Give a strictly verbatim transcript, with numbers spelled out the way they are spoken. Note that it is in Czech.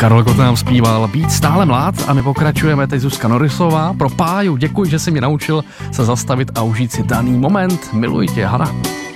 Karel Gott nám zpíval Být stále mlád a my pokračujeme teď Zuzka Norrisová. Pro Páju děkuji, že jsi mě naučil se zastavit a užít si daný moment. Miluji tě, Hana.